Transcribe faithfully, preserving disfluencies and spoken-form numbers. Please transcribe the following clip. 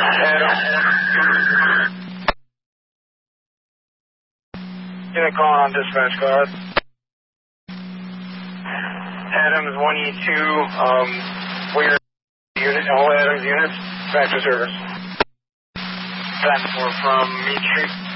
Get a call on dispatch card. Adams one E two, um, where unit, all Adams units, back to service. Platform from Mead Street.